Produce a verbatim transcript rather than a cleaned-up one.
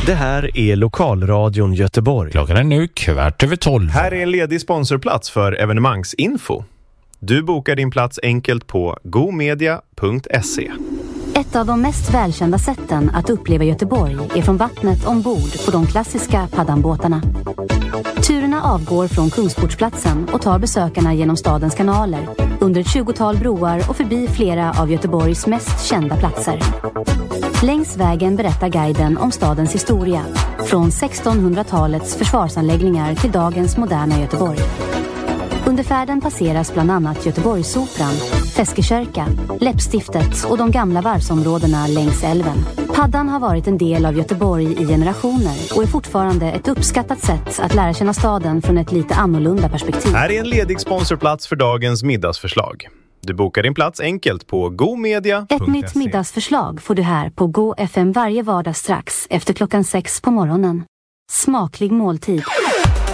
Det här är Lokalradion Göteborg. Klockan är nu kvart över tolv. Här är en ledig sponsorplats för evenemangsinfo. Du bokar din plats enkelt på gomedia punkt se. Ett av de mest välkända sätten att uppleva Göteborg är från vattnet ombord på de klassiska paddanbåtarna. Turerna avgår från Kungsportsplatsen och tar besökarna genom stadens kanaler, under ett tjugotal broar och förbi flera av Göteborgs mest kända platser. Längs vägen berättar guiden om stadens historia, från sextonhundratalets försvarsanläggningar till dagens moderna Göteborg. Under färden passeras bland annat Göteborgsoperan, Feskekörka, Läppstiftet och de gamla varvsområdena längs älven. Paddan har varit en del av Göteborg i generationer och är fortfarande ett uppskattat sätt att lära känna staden från ett lite annorlunda perspektiv. Här är en ledig sponsorplats för dagens middagsförslag. Du bokar din plats enkelt på gomedia punkt se. Ett nytt middagsförslag får du här på Go F M varje vardag strax efter klockan sex på morgonen. Smaklig måltid